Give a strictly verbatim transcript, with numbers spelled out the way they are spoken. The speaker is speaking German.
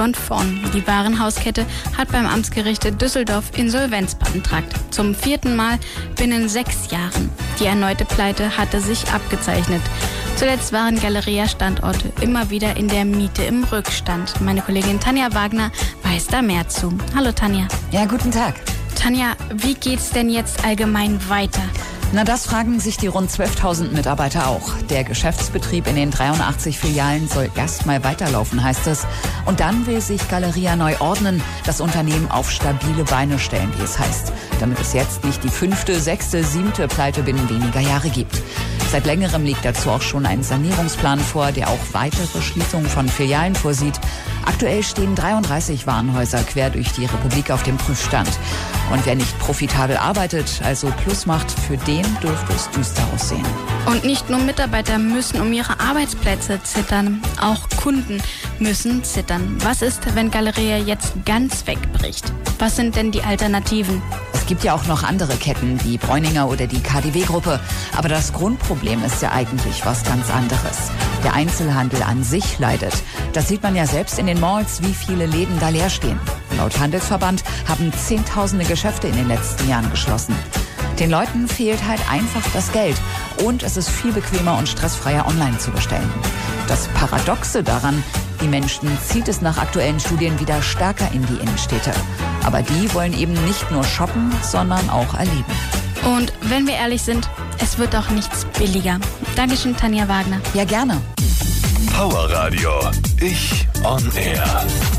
und von. Die Warenhauskette hat beim Amtsgericht Düsseldorf Insolvenz beantragt. Zum vierten Mal binnen sechs Jahren. Die erneute Pleite hatte sich abgezeichnet. Zuletzt waren Galeria-Standorte immer wieder in der Miete im Rückstand. Meine Kollegin Tanja Wagner weiß da mehr zu. Hallo Tanja. Ja, guten Tag. Tanja, wie geht's denn jetzt allgemein weiter? Na, das fragen sich die rund zwölftausend Mitarbeiter auch. Der Geschäftsbetrieb in den dreiundachtzig Filialen soll erstmal weiterlaufen, heißt es. Und dann will sich Galeria neu ordnen, das Unternehmen auf stabile Beine stellen, wie es heißt. Damit es jetzt nicht die fünfte, sechste, siebte Pleite binnen weniger Jahre gibt. Seit längerem liegt dazu auch schon ein Sanierungsplan vor, der auch weitere Schließungen von Filialen vorsieht. Aktuell stehen dreiunddreißig Warenhäuser quer durch die Republik auf dem Prüfstand. Und wer nicht profitabel arbeitet, also Plus macht, für den dürfte es düster aussehen. Und nicht nur Mitarbeiter müssen um ihre Arbeitsplätze zittern, auch Kunden müssen zittern. Was ist, wenn Galeria jetzt ganz wegbricht? Was sind denn die Alternativen? Es gibt ja auch noch andere Ketten wie Bräuninger oder die K D W-Gruppe. Aber das Grundproblem ist ja eigentlich was ganz anderes. Der Einzelhandel an sich leidet. Das sieht man ja selbst in den Malls, wie viele Läden da leer stehen. Laut Handelsverband haben Zehntausende Geschäfte in den letzten Jahren geschlossen. Den Leuten fehlt halt einfach das Geld. Und es ist viel bequemer und stressfreier online zu bestellen. Das Paradoxe daran, die Menschen zieht es nach aktuellen Studien wieder stärker in die Innenstädte. Aber die wollen eben nicht nur shoppen, sondern auch erleben. Und wenn wir ehrlich sind, es wird auch nichts billiger. Dankeschön, Tanja Wagner. Ja, gerne. Power Radio. Ich on Air.